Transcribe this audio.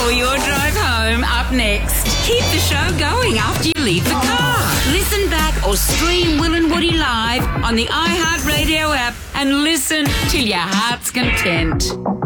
for your drive home up next. Keep the show going after you leave the car. Listen back or stream Will and Woody live on the iHeartRadio app and listen till your heart's content.